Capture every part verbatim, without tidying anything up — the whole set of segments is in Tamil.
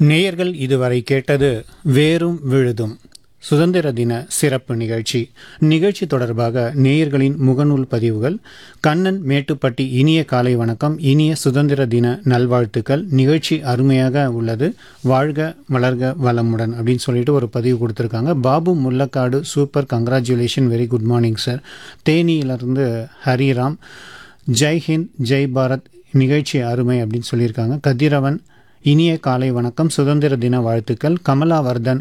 நேயர்கள் இதுவரை கேட்டது வேரும் விழுதும் சுதந்திர தின சிறப்பு நிகழ்ச்சி. நிகழ்ச்சி தொடர்பாக நேயர்களின் முகநூல் பதிவுகள். கண்ணன் மேட்டுப்பட்டி இனிய காலை வணக்கம், இனிய சுதந்திர தின நல்வாழ்த்துக்கள், நிகழ்ச்சி அருமையாக உள்ளது, வாழ்க வளர்க வளமுடன் அப்படின்னு சொல்லிட்டு ஒரு பதிவு கொடுத்துருக்காங்க. Babu Mullakadu super, congratulation, very good morning sir. தேனியிலிருந்து Hariram, Jai Hind Jai Bharat, நிகழ்ச்சி அருமை அப்படின்னு சொல்லியிருக்காங்க. கதிரவன் இனிய காலை வணக்கம், சுதந்திர தின வாழ்த்துக்கள். கமலாவர்தன்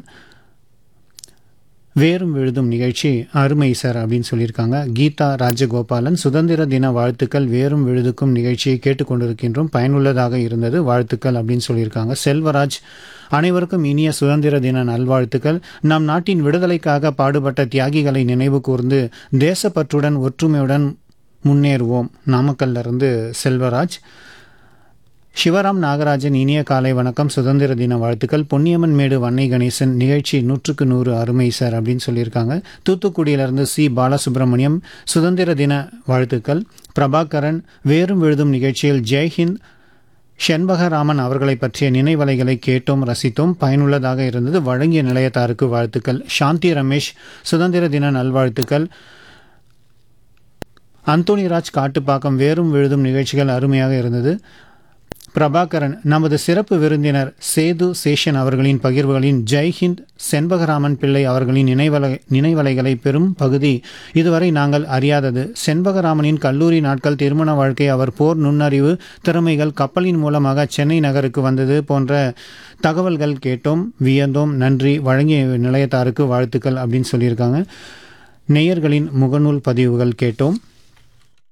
வேரும் விழுதும் நிகழ்ச்சி அருமை சார் அப்படின்னு சொல்லியிருக்காங்க. கீதா ராஜகோபாலன் சுதந்திர தின வாழ்த்துக்கள், வேரும் விழுதுக்கும் நிகழ்ச்சியை கேட்டுக்கொண்டிருக்கின்றோம், பயனுள்ளதாக இருந்தது, வாழ்த்துக்கள் அப்படின்னு சொல்லியிருக்காங்க. செல்வராஜ் அனைவருக்கும் இனிய சுதந்திர தின நல்வாழ்த்துக்கள். நம் நாட்டின் விடுதலைக்காக பாடுபட்ட தியாகிகளை நினைவு கூர்ந்து தேசப்பற்றுடன் ஒற்றுமையுடன் முன்னேறுவோம். நாமக்கல்ல இருந்து செல்வராஜ். சிவராம் நாகராஜன் இனிய காலை வணக்கம், சுதந்திர தின வாழ்த்துக்கள். பொன்னியம்மன் மேடு வன்னை கணேசன் நிகழ்ச்சி நூற்றுக்கு நூறு அருமை சார் அப்படின்னு சொல்லியிருக்காங்க. தூத்துக்குடியிலிருந்து சி பாலசுப்ரமணியம் சுதந்திர தின வாழ்த்துக்கள். பிரபாகரன் வேரும் விழுதும் நிகழ்ச்சியில் ஜெய்ஹிந்த் செண்பகராமன் அவர்களை பற்றிய நினைவலைகளை கேட்டோம், ரசித்தோம், பயனுள்ளதாக இருந்தது, வழங்கிய நிலையத்தாருக்கு வாழ்த்துக்கள். சாந்தி ரமேஷ் சுதந்திர தின நல்வாழ்த்துக்கள். அந்தோனிராஜ் காட்டுப்பாக்கம் வேரும் விழுதும் நிகழ்ச்சிகள் அருமையாக இருந்தது. பிரபாகரன் நமது சிறப்பு விருந்தினர் சேது சேஷன் அவர்களின் பகிர்வுகளின் ஜெய்ஹிந்த் செண்பகராமன் பிள்ளை அவர்களின் நினைவலை நினைவலைகளை பெரும் பகுதி இதுவரை நாங்கள் அறியாதது. செண்பகராமனின் கல்லூரி நாட்கள், திருமண வாழ்க்கை, அவர் போர் நுண்ணறிவு திறமைகள், கப்பலின் மூலமாக சென்னை நகருக்கு வந்தது போன்ற தகவல்கள் கேட்டோம், வியந்தோம், நன்றி, வழங்கிய நிலையத்தாருக்கு வாழ்த்துக்கள் அப்படின்னு சொல்லியிருக்காங்க. நேயர்களின் முகநூல் பதிவுகள் கேட்டோம்.